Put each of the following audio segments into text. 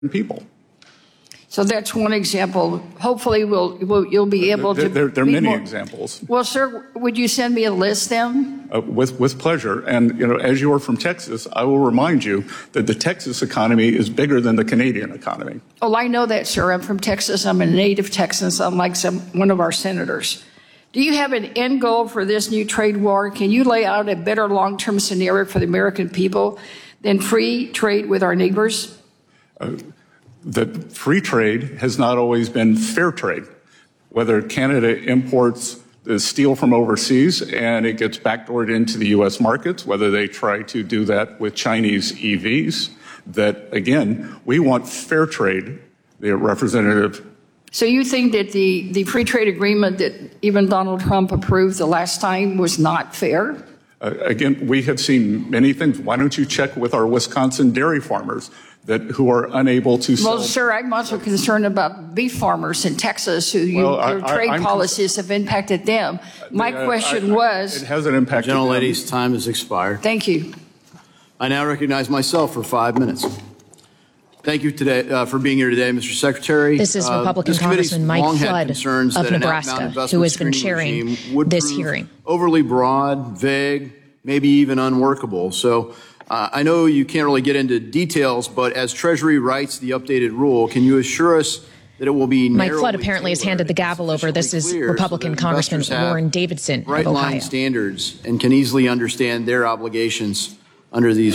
people. So that's one example. Hopefully you'll be able to... There are many examples. Well, sir, would you send me a list then? With pleasure. And, you know, as you are from Texas, I will remind you that the Texas economy is bigger than the Canadian economy. Oh, I know that, sir. I'm from Texas. I'm a native Texan, unlike one of our senators. Do you have an end goal for this new trade war? Can you lay out a better long-term scenario for the American people than free trade with our neighbors? That free trade has not always been fair trade. Whether Canada imports the steel from overseas and it gets backdoored into the U.S. markets, whether they try to do that with Chinese EVs, that, again, we want fair trade, the representative. So you think that the free trade agreement that even Donald Trump approved the last time was not fair? Again, we have seen many things. Why don't you check with our Wisconsin dairy farmers who are unable to sell? Well, sir, I'm also concerned about beef farmers in Texas whose trade policies have impacted them. My question was... It hasn't impacted them. Gentlelady's time has expired. Thank you. I now recognize myself for 5 minutes. Thank you today for being here today, Mr. Secretary. This is Republican Congressman Mike Flood of Nebraska, who has been chairing this hearing. Overly broad, vague, maybe even unworkable. So I know you can't really get into details, but as Treasury writes the updated rule, can you assure us that it will be Mike Flood apparently has handed the gavel over. This is Republican Congressman Warren Davidson of Ohio. Right-line standards and can easily understand their obligations under these.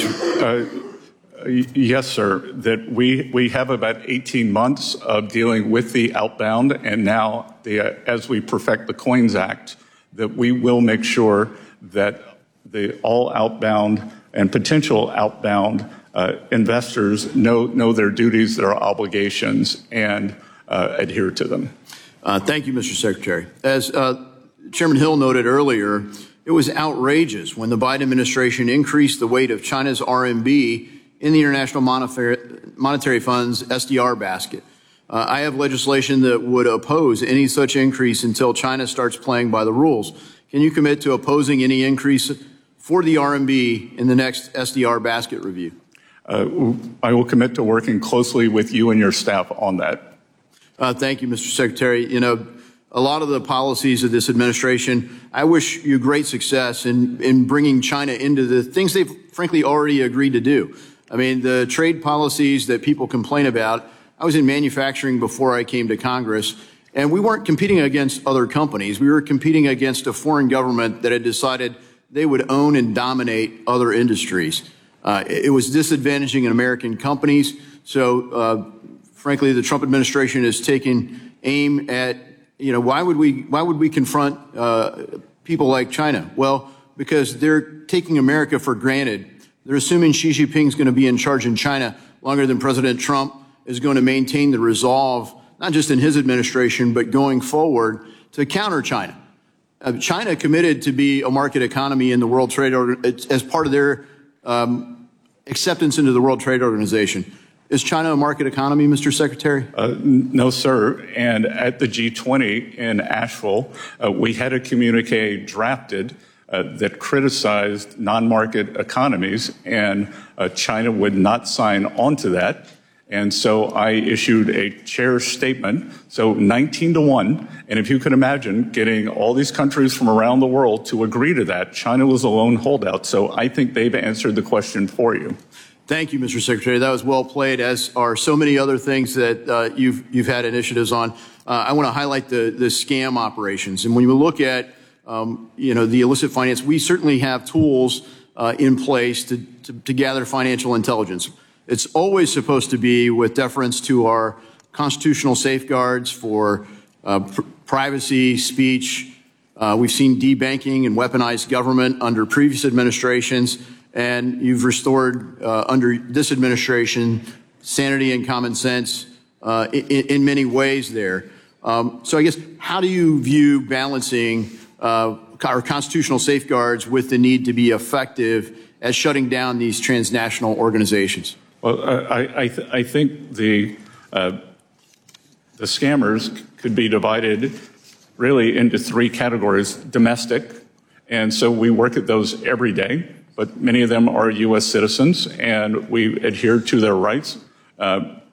Yes, sir. That we have about 18 months of dealing with the outbound, and now as we perfect the COINS Act, that we will make sure that all outbound and potential outbound investors know their duties, their obligations, and adhere to them. Thank you, Mr. Secretary. As Chairman Hill noted earlier, it was outrageous when the Biden administration increased the weight of China's RMB in the International Monetary Fund's SDR basket. I have legislation that would oppose any such increase until China starts playing by the rules. Can you commit to opposing any increase for the RMB in the next SDR basket review? I will commit to working closely with you and your staff on that. Thank you, Mr. Secretary. You know, a lot of the policies of this administration, I wish you great success in bringing China into the things they've frankly already agreed to do. I mean, the trade policies that people complain about, I was in manufacturing before I came to Congress, and we weren't competing against other companies. We were competing against a foreign government that had decided they would own and dominate other industries. It was disadvantaging American companies. So, frankly, the Trump administration is taking aim at, you know, why would we confront people like China? Well, because they're taking America for granted. They're assuming Xi Jinping is going to be in charge in China longer than President Trump is going to maintain the resolve, not just in his administration, but going forward to counter China. China committed to be a market economy in the World Trade Organization as part of their acceptance into the World Trade Organization. Is China a market economy, Mr. Secretary? No, sir. And at the G20 in Asheville, we had a communique drafted that criticized non-market economies, and China would not sign on to that. And so I issued a chair's statement, so 19-1. And if you can imagine getting all these countries from around the world to agree to that, China was a lone holdout. So I think they've answered the question for you. Thank you, Mr. Secretary. That was well played, as are so many other things that you've had initiatives on. I want to highlight the scam operations. And when you look at the illicit finance, we certainly have tools in place to gather financial intelligence. It's always supposed to be with deference to our constitutional safeguards for privacy, speech. We've seen debanking and weaponized government under previous administrations, and you've restored under this administration sanity and common sense in many ways there. So I guess, how do you view balancing our constitutional safeguards with the need to be effective at shutting down these transnational organizations? Well, I think the scammers could be divided really into three categories: domestic, and so we work at those every day, but many of them are U.S. citizens, and we adhere to their rights.